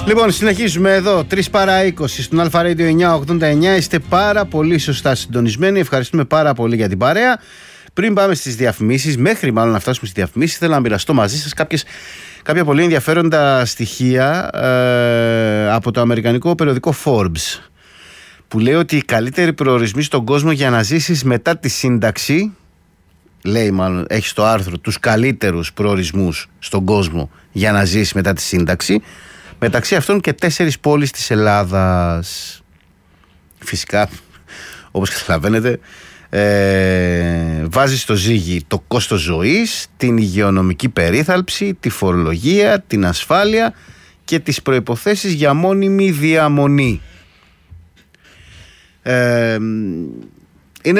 Λοιπόν, συνεχίζουμε εδώ 3 παρά 20 στον Αλφα Radio 989. Είστε πάρα πολύ σωστά συντονισμένοι. Ευχαριστούμε πάρα πολύ για την παρέα. Πριν πάμε στις διαφημίσεις, μέχρι μάλλον να φτάσουμε στις διαφημίσεις, θέλω να μοιραστώ μαζί σας κάποια πολύ ενδιαφέροντα στοιχεία από το αμερικανικό περιοδικό Forbes, που λέει ότι οι καλύτεροι προορισμοί στον κόσμο για να ζήσεις μετά τη σύνταξη, λέει μάλλον, έχει στο άρθρο τους καλύτερους προορισμούς στον κόσμο για να ζήσεις μετά τη σύνταξη, μεταξύ αυτών και 4 πόλεις της Ελλάδας. Φυσικά, όπως καταλαβαίνετε, βάζει στο ζύγι το κόστος ζωής, την υγειονομική περίθαλψη, τη φορολογία, την ασφάλεια και τις προϋποθέσεις για μόνιμη διαμονή. Είναι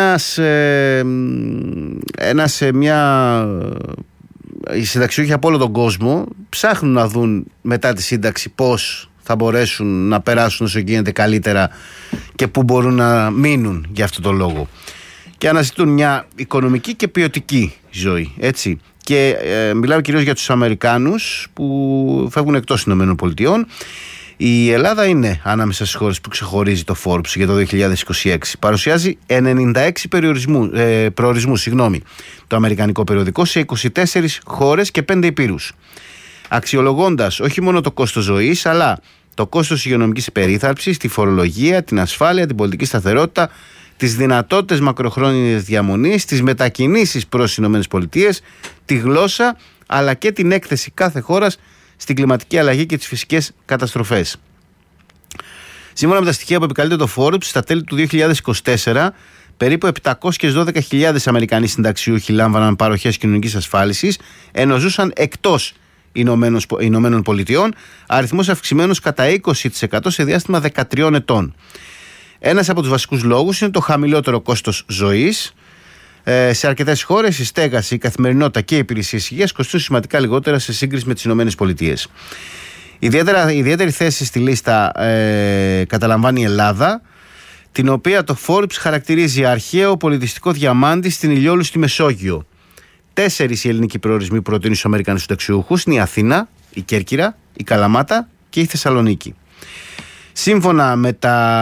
οι συνταξιούχοι από όλο τον κόσμο ψάχνουν να δουν μετά τη σύνταξη πώς θα μπορέσουν να περάσουν όσο γίνεται καλύτερα και πού μπορούν να μείνουν για αυτό το λόγο, και αναζητούν μια οικονομική και ποιοτική ζωή, έτσι. Και μιλάω κυρίως για τους Αμερικάνους που φεύγουν εκτός των ΗΠΑ. Η Ελλάδα είναι ανάμεσα στις χώρες που ξεχωρίζει το Forbes για το 2026. Παρουσιάζει 96 προορισμούς, το αμερικανικό περιοδικό, σε 24 χώρες και 5 υπήρους. Αξιολογώντας όχι μόνο το κόστος ζωής, αλλά το κόστος υγειονομικής περίθαλψης, τη φορολογία, την ασφάλεια, την πολιτική σταθερότητα, τις δυνατότητες μακροχρόνιας διαμονής, τις μετακινήσεις προς τις ΗΠΑ, τη γλώσσα, αλλά και την έκθεση κάθε χώρας στην κλιματική αλλαγή και τις φυσικές καταστροφές. Σύμφωνα με τα στοιχεία που επικαλείται το Forbes, στα τέλη του 2024, περίπου 712.000 Αμερικανοί συνταξιούχοι λάμβαναν παροχές κοινωνικής ασφάλισης, ενώ ζούσαν εκτός Ηνωμένων Πολιτειών, αριθμός αυξημένος κατά 20% σε διάστημα 13 ετών. Ένας από τους βασικούς λόγους είναι το χαμηλότερο κόστος ζωής. Σε αρκετές χώρες η στέγαση, η καθημερινότητα και οι υπηρεσίες υγείας κοστούν σημαντικά λιγότερα σε σύγκριση με τις ΗΠΑ. Ιδιαίτερη θέση στη λίστα καταλαμβάνει η Ελλάδα, την οποία το Forbes χαρακτηρίζει αρχαίο πολιτιστικό διαμάντι στην ηλιόλουστη Μεσόγειο. 4 οι ελληνικοί προορισμοί προτείνουν στους Αμερικανούς συνταξιούχους: είναι η Αθήνα, η Κέρκυρα, η Καλαμάτα και η Θεσσαλονίκη. Σύμφωνα με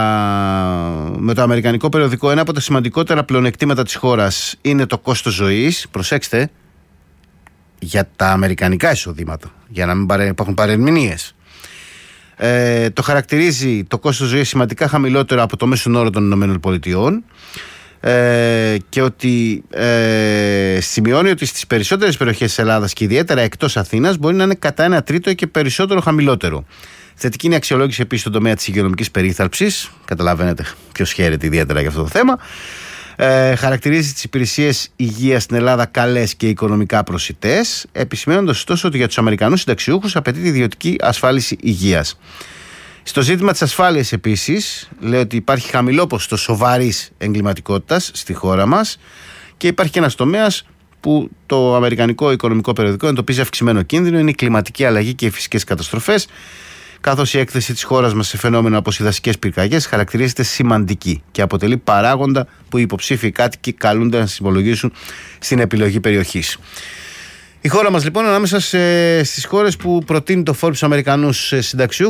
το αμερικανικό περιοδικό, ένα από τα σημαντικότερα πλεονεκτήματα της χώρας είναι το κόστος ζωής. Προσέξτε, για τα αμερικανικά εισοδήματα, για να μην υπάρχουν παρερμηνίες. Το χαρακτηρίζει το κόστος ζωής σημαντικά χαμηλότερο από το μέσον όρο των ΗΠΑ, και ότι σημειώνει ότι στις περισσότερες περιοχές της Ελλάδας και ιδιαίτερα εκτός Αθήνας μπορεί να είναι κατά 1/3 και περισσότερο χαμηλότερο. Θετική είναι η αξιολόγηση επίσης στον τομέα της υγειονομικής περίθαλψης. Καταλαβαίνετε ποιος χαίρεται ιδιαίτερα για αυτό το θέμα. Χαρακτηρίζει τις υπηρεσίες υγείας στην Ελλάδα καλές και οικονομικά προσιτές, επισημαίνοντας ωστόσο ότι για τους Αμερικανούς συνταξιούχους απαιτείται ιδιωτική ασφάλιση υγείας. Στο ζήτημα της ασφάλειας επίσης, λέει ότι υπάρχει χαμηλό ποσοστό σοβαρής εγκληματικότητας στη χώρα μας και υπάρχει και ένας τομέας που το αμερικανικό οικονομικό περιοδικό εντοπίζει αυξημένο κίνδυνο, είναι η κλιματική αλλαγή και οι φυσικές καταστροφές, καθώς η έκθεση της χώρας μας σε φαινόμενα όπως οι δασικές πυρκαγιές χαρακτηρίζεται σημαντική και αποτελεί παράγοντα που οι υποψήφιοι κάτοικοι καλούνται να συμπολογίσουν στην επιλογή περιοχής. Η χώρα μας λοιπόν ανάμεσα στις χώρες που προτείνει το Forbes Αμερικανούς συνταξιούχους